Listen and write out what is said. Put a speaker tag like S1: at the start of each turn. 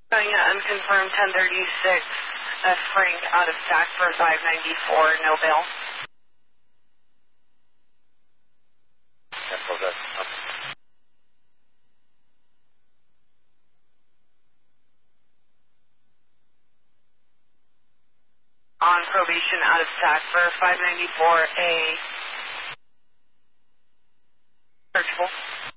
S1: Showing an unconfirmed 1036, Frank out of stack for 594, no bail.
S2: Cancel that.
S1: On probation out of stack for 594A. Searchable.